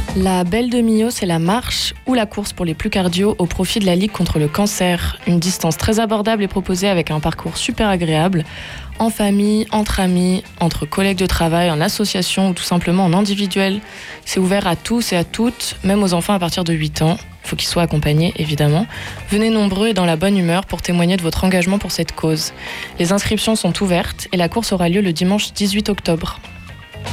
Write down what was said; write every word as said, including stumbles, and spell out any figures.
La Belle de Millau, c'est la marche ou la course pour les plus cardio au profit de la Ligue contre le cancer. Une distance très abordable est proposée avec un parcours super agréable, en famille, entre amis, entre collègues de travail, en association ou tout simplement en individuel. C'est ouvert à tous et à toutes, même aux enfants à partir de huit ans. Il faut qu'ils soient accompagnés, évidemment. Venez nombreux et dans la bonne humeur pour témoigner de votre engagement pour cette cause. Les inscriptions sont ouvertes et la course aura lieu le dimanche dix-huit octobre.